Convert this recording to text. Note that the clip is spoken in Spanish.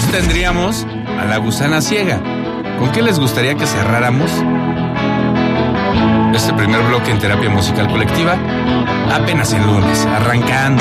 tendríamos a La Gusana Ciega. ¿Con qué les gustaría que cerráramos este primer bloque en Terapia Musical Colectiva? Apenas el lunes, arrancando.